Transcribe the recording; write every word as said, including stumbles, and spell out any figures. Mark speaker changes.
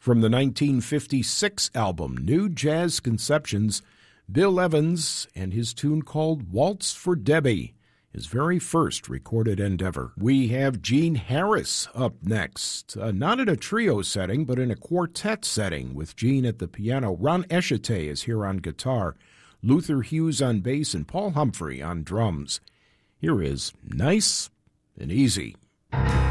Speaker 1: From the nineteen fifty-six album New Jazz Conceptions, Bill Evans and his tune called Waltz for Debbie, his very first recorded endeavor. We have Gene Harris up next, uh, not in a trio setting, but in a quartet setting with Gene at the piano. Ron Eshete is here on guitar, Luther Hughes on bass, and Paul Humphrey on drums. Here is Nice and Easy.